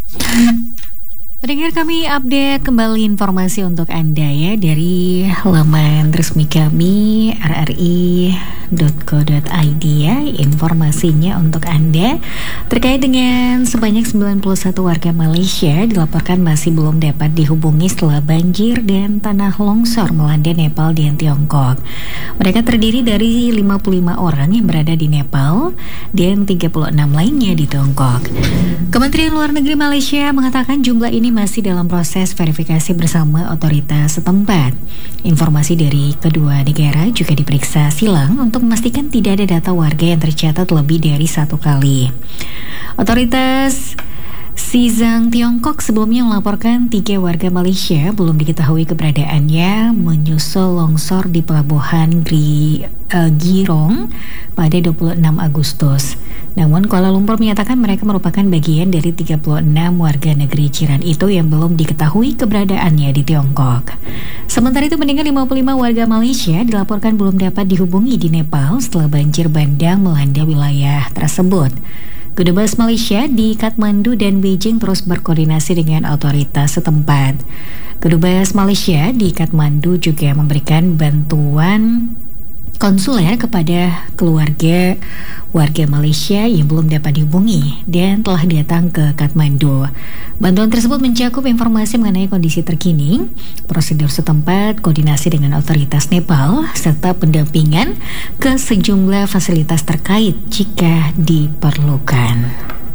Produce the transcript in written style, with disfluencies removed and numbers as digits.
Pendengar, kami update kembali informasi untuk Anda ya dari laman resmi kami rri.co.id ya. Informasinya untuk Anda terkait dengan sebanyak 91 warga Malaysia dilaporkan masih belum dapat dihubungi setelah banjir dan tanah longsor melanda Nepal dan Tiongkok. Mereka terdiri dari 55 orang yang berada di Nepal dan 36 lainnya di Tiongkok. Kementerian Luar Negeri Malaysia mengatakan jumlah ini masih dalam proses verifikasi bersama otoritas setempat. Informasi dari kedua negara juga diperiksa silang untuk memastikan tidak ada data warga yang tercatat lebih dari satu kali. Otoritas Xizang Tiongkok sebelumnya melaporkan 3 warga Malaysia belum diketahui keberadaannya menyusul longsor di pelabuhan Girong pada 26 Agustus. Namun Kuala Lumpur menyatakan mereka merupakan bagian dari 36 warga negeri jiran itu yang belum diketahui keberadaannya di Tiongkok. Sementara itu, mendengar 55 warga Malaysia dilaporkan belum dapat dihubungi di Nepal setelah banjir bandang melanda wilayah tersebut. Kedubes Malaysia di Kathmandu dan Beijing terus berkoordinasi dengan otoritas setempat. Kedubes Malaysia di Kathmandu juga memberikan bantuan konsuler kepada keluarga warga Malaysia yang belum dapat dihubungi dan telah datang ke Kathmandu. Bantuan tersebut mencakup informasi mengenai kondisi terkini, prosedur setempat, koordinasi dengan otoritas Nepal, serta pendampingan ke sejumlah fasilitas terkait jika diperlukan.